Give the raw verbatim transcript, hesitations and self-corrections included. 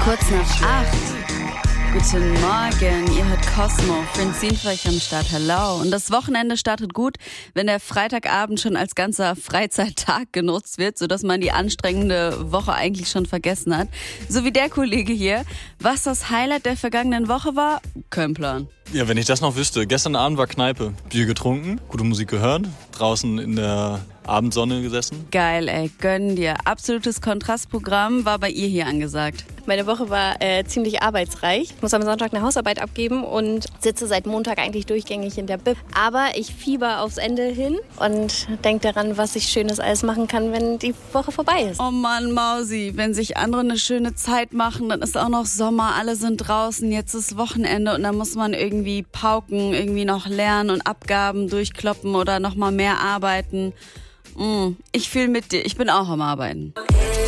Kurz nach acht. Guten Morgen, ihr hört Cosmo, Francine für euch am Start, hello. Und das Wochenende startet gut, wenn der Freitagabend schon als ganzer Freizeittag genutzt wird, sodass man die anstrengende Woche eigentlich schon vergessen hat. So wie der Kollege hier. Was das Highlight der vergangenen Woche war? Kein Plan. Ja, wenn ich das noch wüsste. Gestern Abend war Kneipe. Bier getrunken, gute Musik gehört, draußen in der Abendsonne gesessen. Geil, ey, gönn dir. Absolutes Kontrastprogramm war bei ihr hier angesagt. Meine Woche war äh, ziemlich arbeitsreich. Ich muss am Sonntag eine Hausarbeit abgeben und sitze seit Montag eigentlich durchgängig in der Bib. Aber ich fieber aufs Ende hin und denke daran, was ich Schönes alles machen kann, wenn die Woche vorbei ist. Oh Mann, Mausi, wenn sich andere eine schöne Zeit machen, dann ist auch noch Sommer, alle sind draußen, jetzt ist Wochenende und dann muss man irgendwie pauken, irgendwie noch lernen und Abgaben durchkloppen oder noch mal mehr arbeiten. Mm, ich fühle mit dir, ich bin auch am Arbeiten.